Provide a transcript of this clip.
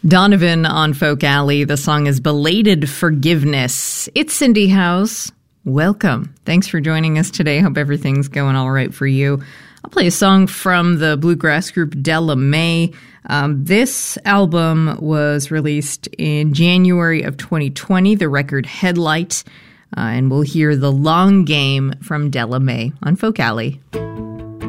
Donovan on Folk Alley. The song is Belated Forgiveness. It's Cindy House. Welcome. Thanks for joining us today. Hope everything's going all right for you. I'll play a song from the bluegrass group Della Mae. This album was released in January of 2020, the record Headlight. And we'll hear The Long Game from Della Mae on Folk Alley.